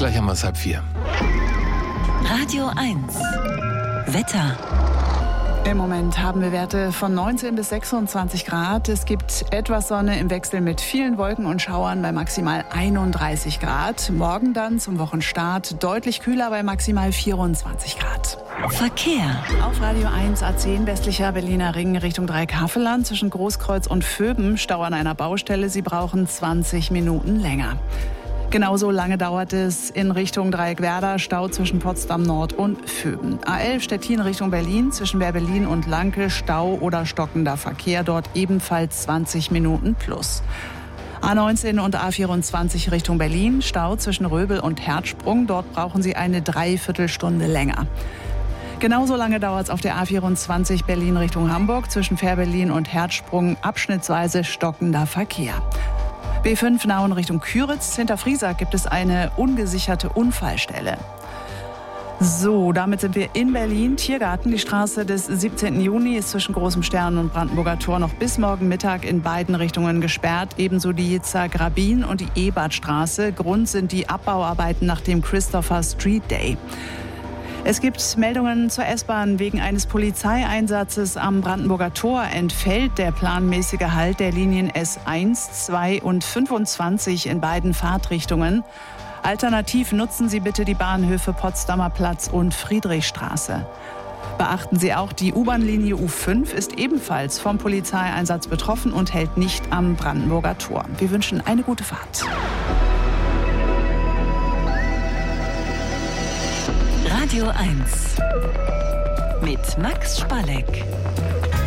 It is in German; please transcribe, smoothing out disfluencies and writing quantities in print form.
Gleich haben wir es 3:30. Radio 1. Wetter. Im Moment haben wir Werte von 19 bis 26 Grad. Es gibt etwas Sonne im Wechsel mit vielen Wolken und Schauern bei maximal 31 Grad. Morgen dann zum Wochenstart deutlich kühler bei maximal 24 Grad. Verkehr. Auf Radio 1 A10 westlicher Berliner Ring Richtung Dreieck-Havelland zwischen Großkreuz und Vöben Stau an einer Baustelle. Sie brauchen 20 Minuten länger. Genauso lange dauert es in Richtung Dreieck-Werder, Stau zwischen Potsdam Nord und Vöben. A11 Stettin Richtung Berlin, zwischen Berlin und Lanke, Stau oder stockender Verkehr, dort ebenfalls 20 Minuten plus. A19 und A24 Richtung Berlin, Stau zwischen Röbel und Herzsprung, dort brauchen Sie eine Dreiviertelstunde länger. Genauso lange dauert es auf der A24 Berlin Richtung Hamburg, zwischen Fährberlin und Herzsprung, abschnittsweise stockender Verkehr. B5 Nauen Richtung Küritz. Hinter Friesack gibt es eine ungesicherte Unfallstelle. So, damit sind wir in Berlin. Tiergarten, die Straße des 17. Juni ist zwischen Großem Stern und Brandenburger Tor noch bis morgen Mittag in beiden Richtungen gesperrt. Ebenso die Jitzer Grabin und die Ebertstraße. Grund sind die Abbauarbeiten nach dem Christopher Street Day. Es gibt Meldungen zur S-Bahn. Wegen eines Polizeieinsatzes am Brandenburger Tor entfällt der planmäßige Halt der Linien S1, 2 und 25 in beiden Fahrtrichtungen. Alternativ nutzen Sie bitte die Bahnhöfe Potsdamer Platz und Friedrichstraße. Beachten Sie auch, die U-Bahn-Linie U5 ist ebenfalls vom Polizeieinsatz betroffen und hält nicht am Brandenburger Tor. Wir wünschen eine gute Fahrt. Radio 1 mit Max Spalleck.